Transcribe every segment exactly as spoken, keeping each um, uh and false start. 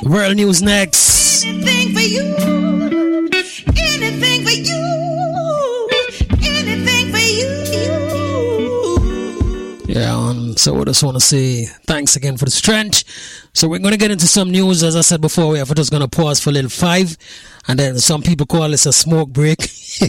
World news next. Anything for you. Anything for you. Anything for you. Yeah, um, so I just want to say thanks again for the strength. So we're going to get into some news. As I said before, we are just going to pause for a little five. And then some people call this a smoke break.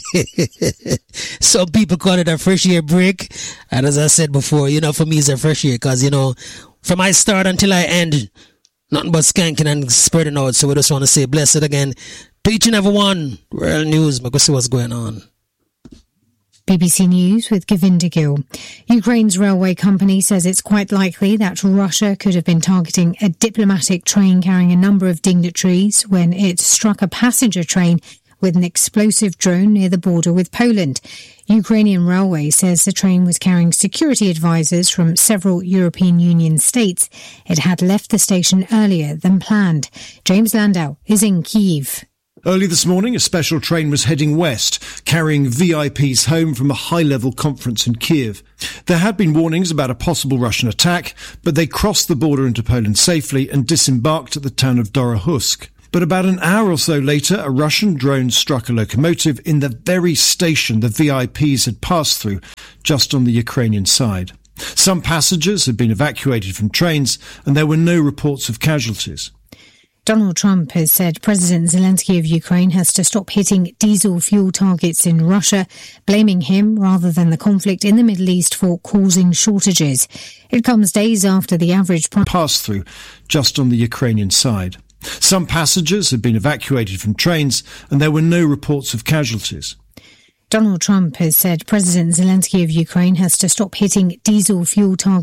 Some people call it a fresh air break. And as I said before, you know, for me it's a fresh air because, you know, from I start until I end, nothing but skanking and spreading out. So we just want to say blessed again to each and every one. World news, but we'll see what's going on. B B C News with Govinda Gill. Ukraine's railway company says it's quite likely that Russia could have been targeting a diplomatic train carrying a number of dignitaries when it struck a passenger train with an explosive drone near the border with Poland. Ukrainian Railway says the train was carrying security advisors from several European Union states. It had left the station earlier than planned. James Landau is in Kyiv. Early this morning, a special train was heading west, carrying V I Ps home from a high-level conference in Kiev. There had been warnings about a possible Russian attack, but they crossed the border into Poland safely and disembarked at the town of Dorohusk. But about an hour or so later, a Russian drone struck a locomotive in the very station the V I Ps had passed through, just on the Ukrainian side. Some passengers had been evacuated from trains, and there were no reports of casualties. Donald Trump has said President Zelensky of Ukraine has to stop hitting diesel fuel targets in Russia, blaming him rather than the conflict in the Middle East for causing shortages. It comes days after the average price passed through, just on the Ukrainian side. Some passengers had been evacuated from trains, and there were no reports of casualties. Donald Trump has said President Zelensky of Ukraine has to stop hitting diesel fuel targets